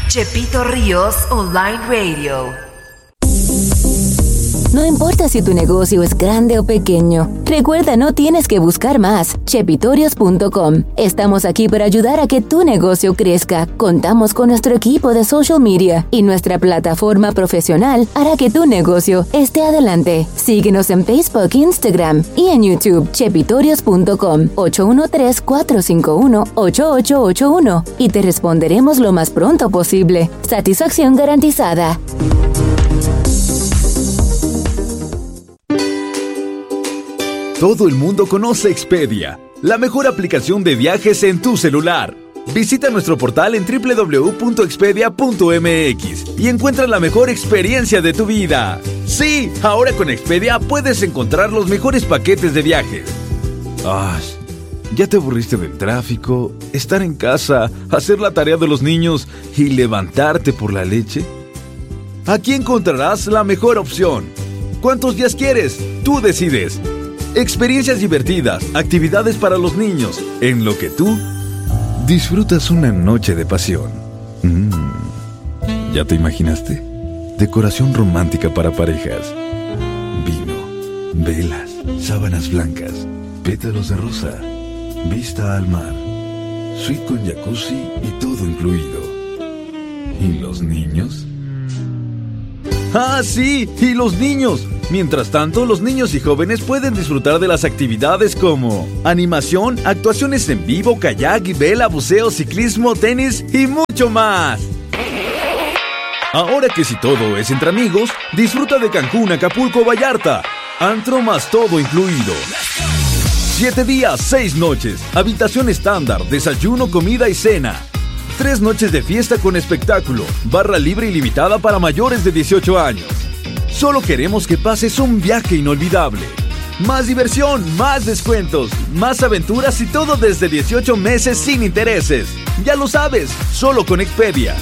Chepito Ríos Online Radio. No importa si tu negocio es grande o pequeño, recuerda, no tienes que buscar más. Chepitorios.com. Estamos aquí para ayudar a que tu negocio crezca. Contamos con nuestro equipo de social media y nuestra plataforma profesional hará que tu negocio esté adelante. Síguenos en Facebook, Instagram y en YouTube. Chepitorios.com 813-451-8881 y te responderemos lo más pronto posible. Satisfacción garantizada. Todo el mundo conoce Expedia, la mejor aplicación de viajes en tu celular. Visita nuestro portal en www.expedia.mx y encuentra la mejor experiencia de tu vida. Sí, ahora con Expedia puedes encontrar los mejores paquetes de viajes. ¿Ya te aburriste del tráfico, estar en casa, hacer la tarea de los niños y levantarte por la leche? Aquí encontrarás la mejor opción. ¿Cuántos días quieres? Tú decides. Experiencias divertidas, actividades para los niños, en lo que tú disfrutas una noche de pasión. ¿Ya te imaginaste? Decoración romántica para parejas. Vino, velas, sábanas blancas, pétalos de rosa, vista al mar, suite con jacuzzi y todo incluido. ¿Y los niños? ¡Ah, sí! ¡Y los niños! Mientras tanto, los niños y jóvenes pueden disfrutar de las actividades como animación, actuaciones en vivo, kayak y vela, buceo, ciclismo, tenis y mucho más. Ahora que si todo es entre amigos, disfruta de Cancún, Acapulco, Vallarta. Antro más todo incluido. 7 días, 6 noches. Habitación estándar, desayuno, comida y cena. 3 noches de fiesta con espectáculo. Barra libre ilimitada para mayores de 18 años. Solo queremos que pases un viaje inolvidable. Más diversión, más descuentos, más aventuras y todo desde 18 meses sin intereses. Ya lo sabes, solo con Expedia.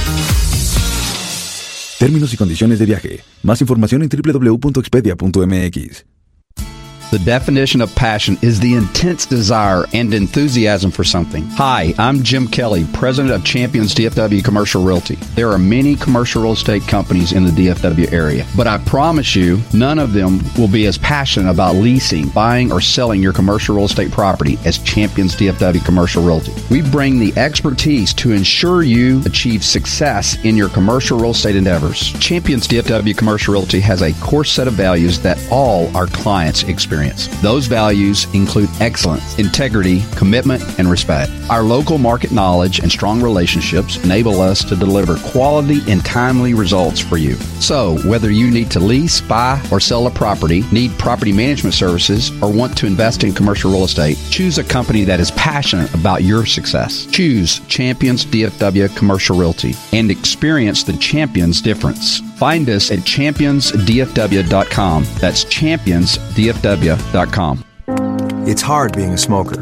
Términos y condiciones de viaje. Más información en www.expedia.mx. The definition of passion is the intense desire and enthusiasm for something. Hi, I'm Jim Kelly, president of Champions DFW Commercial Realty. There are many commercial real estate companies in the DFW area, but I promise you, none of them will be as passionate about leasing, buying, or selling your commercial real estate property as Champions DFW Commercial Realty. We bring the expertise to ensure you achieve success in your commercial real estate endeavors. Champions DFW Commercial Realty has a core set of values that all our clients experience. Those values include excellence, integrity, commitment, and respect. Our local market knowledge and strong relationships enable us to deliver quality and timely results for you. So, whether you need to lease, buy, or sell a property, need property management services, or want to invest in commercial real estate, choose a company that is passionate about your success. Choose Champions DFW Commercial Realty and experience the Champions difference. Find us at championsdfw.com. That's championsdfw.com. It's hard being a smoker.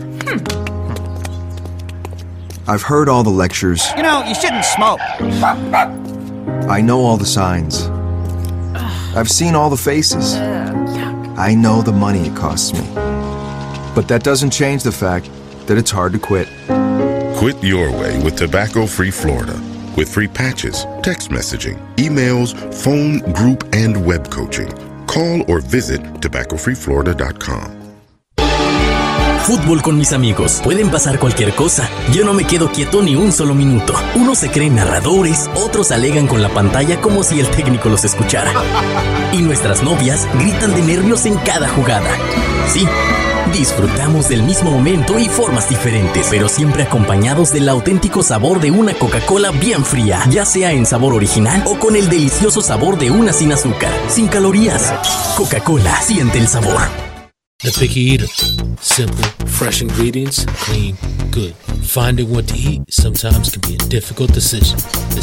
I've heard all the lectures. You know, you shouldn't smoke. I know all the signs. I've seen all the faces. I know the money it costs me. But that doesn't change the fact that it's hard to quit. Quit your way with Tobacco-Free Florida. With free patches, text messaging, emails, phone, group, and web coaching. Call or visit tobaccofreeflorida.com. Fútbol con mis amigos. Pueden pasar cualquier cosa. Yo no me quedo quieto ni un solo minuto. Unos se creen narradores, otros alegan con la pantalla como si el técnico los escuchara. Y nuestras novias gritan de nervios en cada jugada. Sí, disfrutamos del mismo momento y formas diferentes, pero siempre acompañados del auténtico sabor de una Coca-Cola bien fría, ya sea en sabor original o con el delicioso sabor de una sin azúcar, sin calorías. Coca-Cola, siente el sabor. The Picky Eater. Simple, fresh ingredients, clean, good. Finding what to eat sometimes can be a difficult decision. The